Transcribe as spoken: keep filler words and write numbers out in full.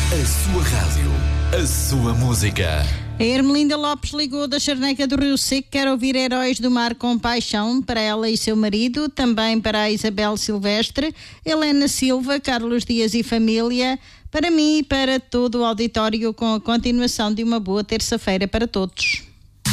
A sua rádio, a sua música. A Ermelinda Lopes ligou da Charneca do Rio Seco, quer ouvir Heróis do Mar com Paixão, para ela e seu marido, também para a Isabel Silvestre, Helena Silva, Carlos Dias e família, para mim e para todo o auditório, com a continuação de uma boa terça-feira para todos.